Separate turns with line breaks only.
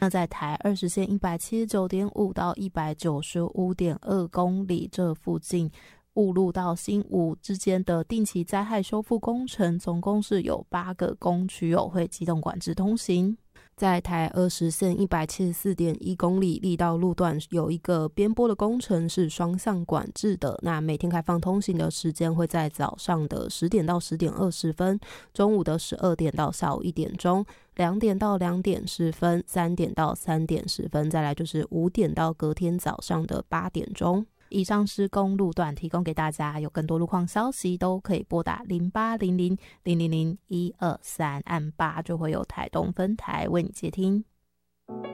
那在台20线 179.5 到 195.2 公里这附近，雾路到新吴之间的定期灾害修复工程，总共是有8个工区会机动管制通行。在台20线 174.1 公里力道路段有一个边坡的工程是双向管制的，那每天开放通行的时间会在早上的10点到10点20分，中午的12点到下午1点钟，2点到2点10分，3点到3点10分，再来就是5点到隔天早上的8点钟。以上施工路段提供给大家，有更多路况消息都可以拨打0800000123，按8就会有台东分台为你接听。